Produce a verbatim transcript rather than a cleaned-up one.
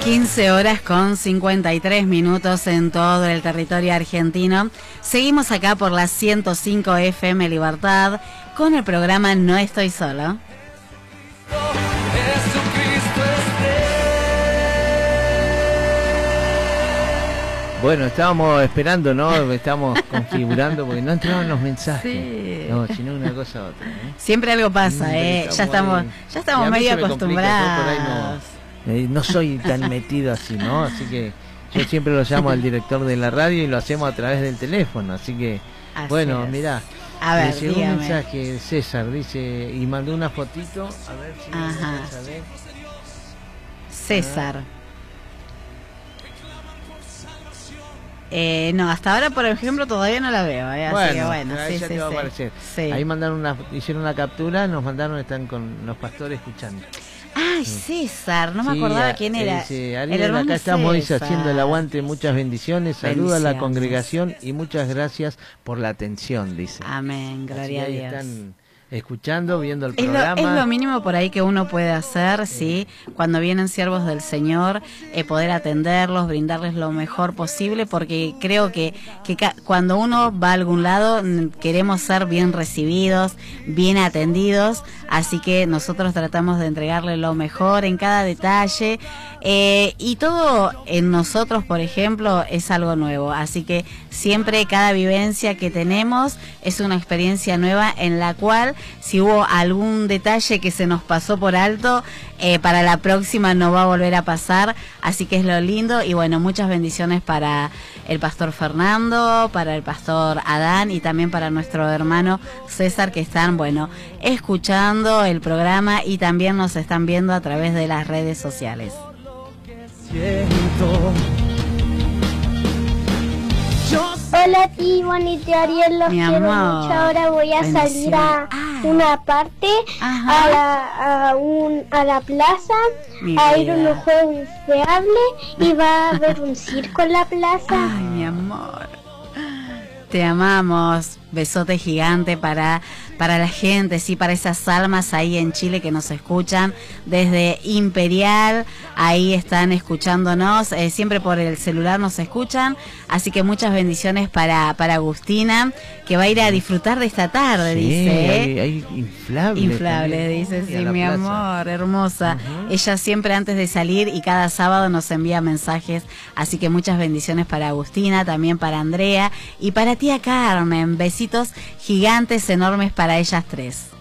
quince horas con cincuenta y tres minutos en todo el territorio argentino. Seguimos acá por la ciento cinco F M Libertad con el programa No Estoy Solo. Bueno, estábamos esperando, ¿no? Estamos configurando porque no entraban los mensajes. Sí. No, sino una cosa a otra, ¿eh? Siempre algo pasa, Siempre ¿eh? Ya estamos, ya estamos medio acostumbrados. No, eh, no soy tan metido así, ¿no? Así que yo siempre lo llamo al director de la radio y lo hacemos a través del teléfono. Así que, así bueno, es. mirá. A ver, me llegó dígame. un mensaje, César, dice, y mandó una fotito, a ver si Ajá. vamos a ver. César. Eh, no, hasta ahora, por ejemplo, todavía no la veo, ¿eh? Así Bueno, que bueno, ahí sí, ya sí, te va a sí. aparecer. Sí. Ahí mandaron una, hicieron una captura, nos mandaron, están con los pastores escuchando. Ay, César, no me Sí, acordaba a- quién era. Dice, El Ariel, hermano acá estamos dice, César. haciendo el aguante, muchas bendiciones, saluda a la Bendiciones. congregación y muchas gracias por la atención, dice. Amén, Así gloria a que ahí Dios. están escuchando, viendo el Es lo, programa. es lo mínimo por ahí que uno puede hacer, sí, cuando vienen siervos del Señor, eh, poder atenderlos, brindarles lo mejor posible, porque creo que, que ca cuando uno va a algún lado mm, queremos ser bien recibidos, bien atendidos, así que nosotros tratamos de entregarle lo mejor en cada detalle, eh, y todo en nosotros, por ejemplo, es algo nuevo, así que siempre cada vivencia que tenemos es una experiencia nueva en la cual si hubo algún detalle que se nos pasó por alto, eh, para la próxima no va a volver a pasar, así que es lo lindo. Y bueno, muchas bendiciones para el pastor Fernando, para el pastor Adán y también para nuestro hermano César, que están, bueno, escuchando el programa y también nos están viendo a través de las redes sociales. Hola, ti, bonito Ariel, los Mi quiero amor. mucho. Ahora voy a Bendición. salir a Ay. una parte, Ajá. a la, a, un, a la plaza, Mi a ir a vida. un juego inflable y va a haber un circo en la plaza. Ay, mi amor. Te amamos. Besote gigante para, para la gente, sí, para esas almas ahí en Chile que nos escuchan desde Imperial. Ahí están escuchándonos, eh, siempre por el celular nos escuchan. Así que muchas bendiciones para, para Agustina, que va a ir a disfrutar de esta tarde, Sí, dice. hay, ¿eh? hay inflable. Inflable, también. dice, Uy, a sí, la mi plaza. amor, hermosa. Ujú. Ella siempre antes de salir y cada sábado nos envía mensajes, así que muchas bendiciones para Agustina, también para Andrea y para tía Carmen. Besitos gigantes, enormes para ellas tres.